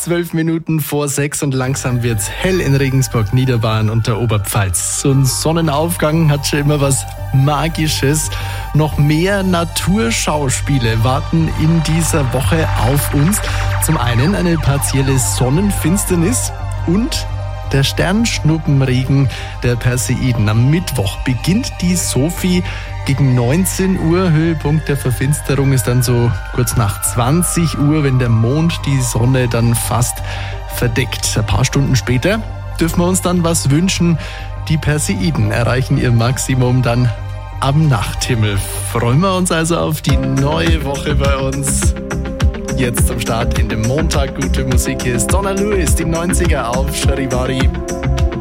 12 Minuten vor 6 und langsam wird's hell in Regensburg, Niederbayern und der Oberpfalz. So ein Sonnenaufgang hat schon immer was Magisches. Noch mehr Naturschauspiele warten in dieser Woche auf uns. Zum einen eine partielle Sonnenfinsternis und der Sternschnuppenregen der Perseiden. Am Mittwoch beginnt die Sophie gegen 19 Uhr. Höhepunkt der Verfinsterung ist dann so kurz nach 20 Uhr, wenn der Mond die Sonne dann fast verdeckt. Ein paar Stunden später dürfen wir uns dann was wünschen. Die Perseiden erreichen ihr Maximum dann am Nachthimmel. Freuen wir uns also auf die neue Woche bei uns. Jetzt zum Start in dem Montag. Gute Musik. Hier ist Donna Lewis, die 90er auf Charivari.